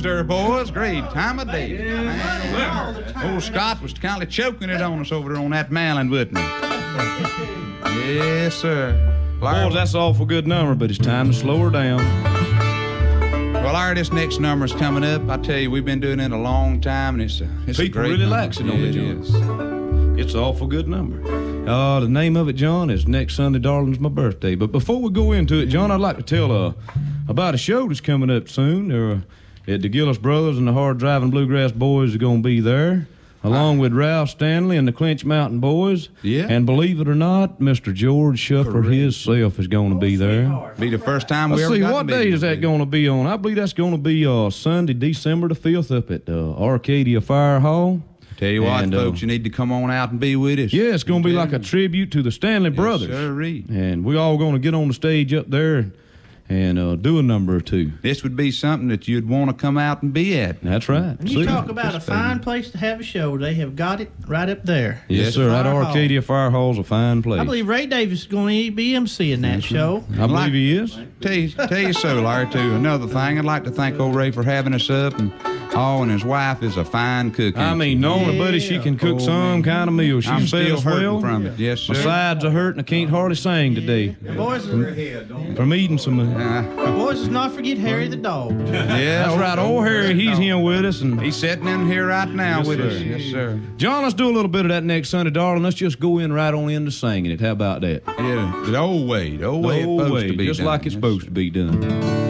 there, boys. Great time of day. Man. Old Scott was kind of choking it on us over there on that malin, wasn't he? Yes, sir. Boys, that's an awful good number, but it's time to slow her down. Well, Larry, this next number is coming up. I tell you, we've been doing it a long time, and it's a People great really number. likes it, don't they, John? It is. It's an awful good number. The name of it, John, is Next Sunday, Darling's my birthday. But before we go into it, John, I'd like to tell about a show that's coming up soon. At the Gillis Brothers and the Hard Driving Bluegrass Boys are going to be there, along with Ralph Stanley and the Clinch Mountain Boys. Yeah. And believe it or not, Mr. George Shuffer himself is going to be there. Be the first time we Let's ever see, got what to be day there. is that going to be on? I believe that's going to be Sunday, December the 5th up at Arcadia Fire Hall. Tell you what, And, folks, you need to come on out and be with us. Yeah, it's going to be like a tribute to the Stanley Brothers. Sirree. And we all going to get on the stage up there and do a number or two. This would be something that you'd want to come out and be at. That's right. When you talk about a fine place to have a show, they have got it right up there. Yes, sir. That Fire Hall. Arcadia Fire Hall's a fine place. I believe Ray Davis is going to be emceeing that show. I believe he is. Tell you so, Larry, too. Another thing, I'd like to thank old Ray for having us up, and his wife is a fine cook. I mean, knowing a buddy, she can cook some kind of meal. She I'm still spells hurting well. from it. Yes, sir. My sides are hurting. I can't hardly sing today The boys, from eating some. boys, let's not forget Harry the dog. Yeah, That's right. Old Harry, he's here with us. And He's sitting in here right now Yes, with sir. us. Yes, sir. John, let's do a little bit of that Next Sunday, darling. Let's just go in right on into singing it. How about that? Yeah, the old way. The old way it's old supposed way, to be just done. like it's Yes, supposed sir. to be done.